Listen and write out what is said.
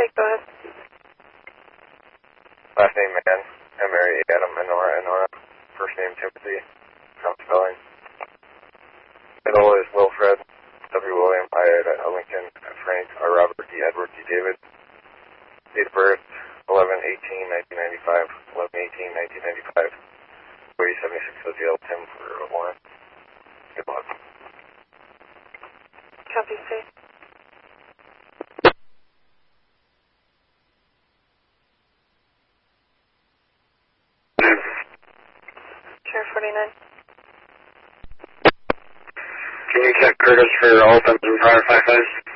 go ahead. Last name, Mann. Mary, Adam, Enora. First name, Timothy. Some spelling. Middle is Wilfred. W. William. I. Lincoln. Frank. R. Robert. D. Edward. D. David. Date of birth, 11/18/1995. 11/18/1995. 4076 OGL. Tim for Warren. Good luck. Copy, sir. Chair 49. Can you check Curtis for all 7 prior 55s?